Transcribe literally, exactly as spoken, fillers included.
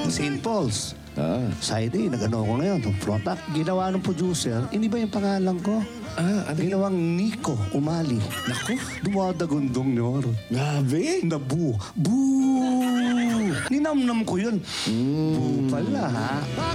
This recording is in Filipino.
Saint Paul's. Ah. Side A, nag-ano ko ngayon, front up. Ginawa ng producer, hindi ba yung pangalan ko? Ah, ano Ginawang Nico Umali. Naku. Dumadagundong ni Oro. Grabe. Nabu. Boo! Ninamnam ko yun. Boo pala, ha?